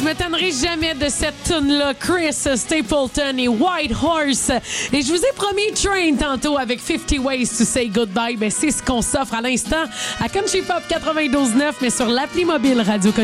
me tannerai jamais de cette tune-là. Chris Stapleton et White Horse. Et je vous ai promis Train tantôt avec 50 Ways to Say Goodbye. Ben, c'est ce qu'on s'offre à l'instant à Country Pop 92.9, mais sur l'appli mobile Radio